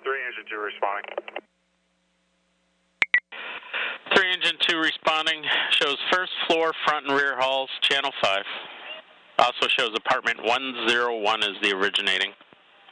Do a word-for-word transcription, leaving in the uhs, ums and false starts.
three, engine two responding. three, engine two responding. Shows first floor, front and rear halls, channel five. Also shows apartment one oh one is the originating.